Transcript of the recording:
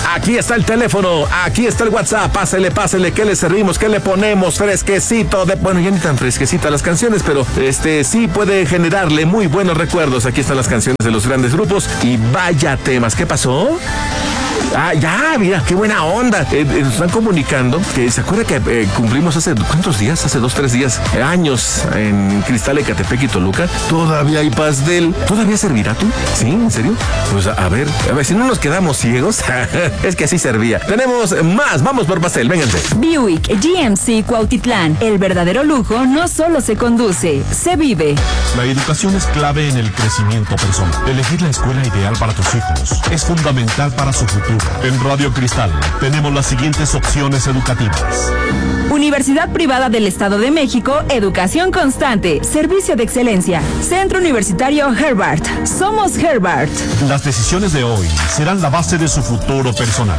Aquí está el teléfono, aquí está el WhatsApp, pásele, ¿qué le servimos? ¿Qué le ponemos? Fresquecito, bueno, ya ni tan fresquecita las canciones, pero sí puede generarle muy buenos recuerdos. Aquí están las canciones de los grandes grupos y vaya temas. ¿Qué pasó? Ya, mira, qué buena onda. Nos están comunicando que se acuerda que cumplimos hace, ¿cuántos días? Hace 2-3 días, años en Cristal, Ecatepec y Toluca. Todavía hay pastel. ¿Todavía servirá tú? ¿Sí? ¿En serio? Pues a ver, si no nos quedamos ciegos. Es que así servía. Tenemos más, vamos por pastel, vénganse. Buick GMC Cuautitlán. El verdadero lujo no solo se conduce, se vive. La educación es clave en el crecimiento personal. Elegir la escuela ideal para tus hijos es fundamental para su futuro. En Radio Cristal tenemos las siguientes opciones educativas. Universidad Privada del Estado de México, Educación Constante, Servicio de Excelencia, Centro Universitario Herbart. Somos Herbart. Las decisiones de hoy serán la base de su futuro personal.